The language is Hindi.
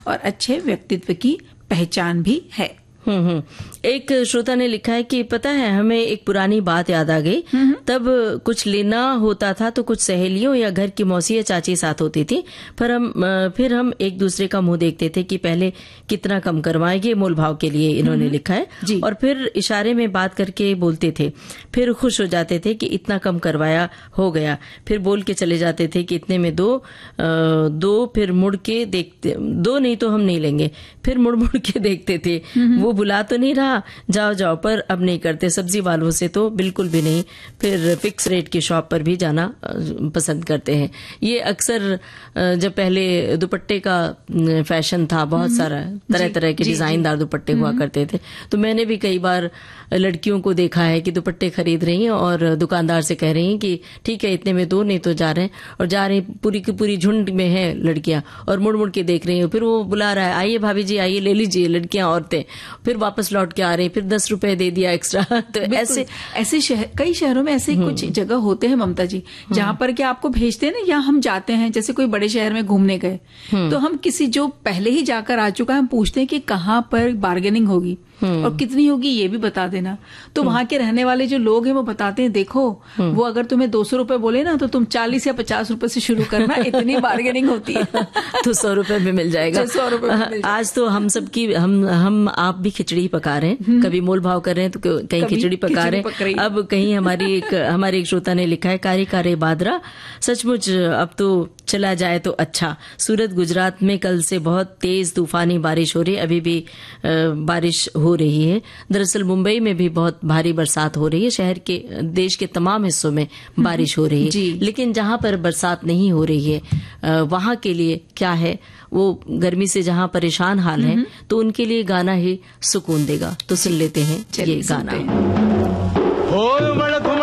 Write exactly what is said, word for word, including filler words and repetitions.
और अच्छे व्यक्तित्व की पहचान भी है। हम्म हम्म एक श्रोता ने लिखा है कि पता है हमें एक पुरानी बात याद आ गई। तब कुछ लेना होता था तो कुछ सहेलियों या घर की मौसी या चाची साथ होती थी, पर हम फिर हम एक दूसरे का मुंह देखते थे कि पहले कितना कम करवाएंगे, मोल भाव के लिए इन्होंने लिखा है जी। और फिर इशारे में बात करके बोलते थे, फिर खुश हो जाते थे कि इतना कम करवाया हो गया, फिर बोल के चले जाते थे कि इतने में दो दो फिर मुड़ के देखते, दो नहीं तो हम नहीं लेंगे, फिर मुड़ मुड़ के देखते थे वो बुला तो नहीं रहा, जाओ जाओ, पर अब नहीं करते। सब्जी वालों से तो बिल्कुल भी नहीं, फिर फिक्स रेट की शॉप पर भी जाना पसंद करते हैं। ये अक्सर जब पहले दुपट्टे का फैशन था, बहुत सारा तरह तरह के डिजाइनदार दुपट्टे हुआ करते थे, तो मैंने भी कई बार लड़कियों को देखा है कि दुपट्टे खरीद रही हैं और दुकानदार से कह रही हैं कि ठीक है इतने में दो, नहीं तो जा रहे हैं, और जा रही पूरी की पूरी झुंड में है लड़कियां और मुड़ मुड़ के देख रही हैं, फिर वो बुला रहा है आइए भाभी जी आइए ले लीजिए, लड़कियां औरतें, फिर वापस लौट के आ रहे हैं, फिर दस रुपए दे दिया एक्स्ट्रा। तो ऐसे ऐसे शहर, कई शहरों में ऐसे कुछ जगह होते हैं ममता जी, जहां पर कि आपको भेजते हैं ना, या हम जाते हैं जैसे कोई बड़े शहर में घूमने गए तो हम किसी जो पहले ही जाकर आ चुका है हम पूछते हैं कि कहाँ पर बार्गेनिंग होगी और कितनी होगी ये भी बता देना। तो वहां के रहने वाले जो लोग हैं वो बताते हैं देखो वो अगर तुम्हें दो सौ रुपए बोले ना तो तुम चालीस या पचास रुपए से शुरू करना, इतनी बार्गेनिंग होती है तो सौ रुपए में मिल जाएगा। सौ रुपए आज तो हम सबकी हम हम आप भी खिचड़ी पका रहे हैं, कभी मोल भाव कर रहे हैं तो कहीं खिचड़ी पका रहे हैं। अब कहीं हमारी एक हमारे एक श्रोता ने लिखा है कारी कारे बादरा, सचमुच अब तो चला जाए तो अच्छा। सूरत गुजरात में कल से बहुत तेज तूफानी बारिश हो रही है, अभी भी बारिश हो रही है। दरअसल मुंबई में भी बहुत भारी बरसात हो रही है, शहर के देश के तमाम हिस्सों में बारिश हो रही है, लेकिन जहां पर बरसात नहीं हो रही है वहां के लिए क्या है, वो गर्मी से जहां परेशान हाल है तो उनके लिए गाना ही सुकून देगा। तो सुन लेते हैं ये गाना।